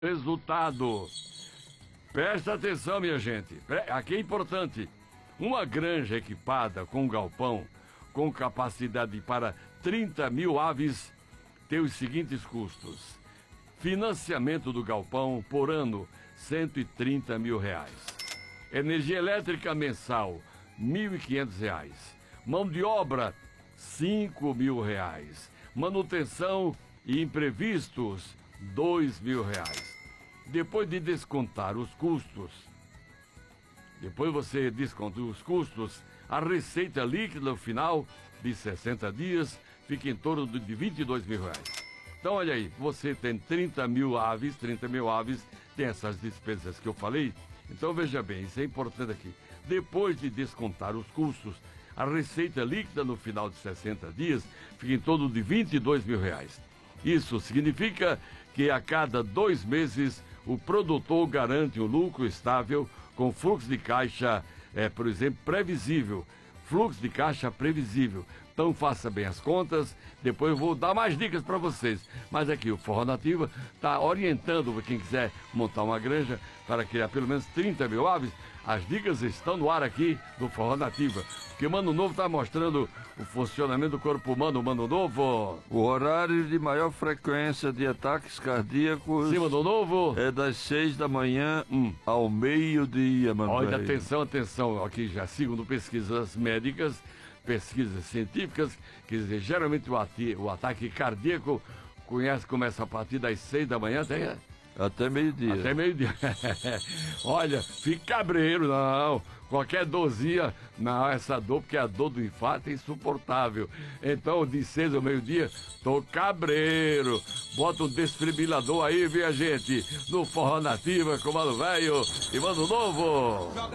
Resultado. Presta atenção, minha gente. Aqui é importante. Uma granja equipada com um galpão com capacidade para 30 mil aves tem os seguintes custos. Financiamento do galpão por ano, R$130 mil. Energia elétrica mensal, R$1.500. Mão de obra, R$5 mil. Manutenção e imprevistos, R$2.000. Depois de descontar os custos, depois você desconta os custos, a receita líquida no final de 60 dias fica em torno de R$22.000. Então, olha aí, você tem 30 mil aves, tem essas despesas que eu falei. Então, veja bem, isso é importante aqui. Depois de descontar os custos, a receita líquida no final de 60 dias fica em torno de R$22.000. Isso significa que a cada 2 meses o produtor garante um lucro estável com fluxo de caixa, por exemplo, previsível. Fluxo de caixa previsível. Então faça bem as contas, depois eu vou dar mais dicas para vocês. Mas aqui o Forró Nativa está orientando quem quiser montar uma granja para criar pelo menos 30 mil aves. As dicas estão no ar aqui do Forró Nativa. Porque o Mano Novo está mostrando o funcionamento do corpo humano, o Mano Novo. O horário de maior frequência de ataques cardíacos... Sim, Mano Novo. É das 6 da manhã ao meio-dia, mano. Olha, atenção, aqui já segundo pesquisas médicas, pesquisas científicas, quer dizer, geralmente o ataque cardíaco começa a partir das 6 da manhã até meio-dia. Até meio-dia. Olha, fica cabreiro, não. Qualquer dorzinha, não, essa dor, porque a dor do infarto é insuportável. Então, de 6 ao meio-dia, tô cabreiro. Bota um desfibrilador aí, minha gente, no Forró Nativa com Mano Velho e Mano Novo.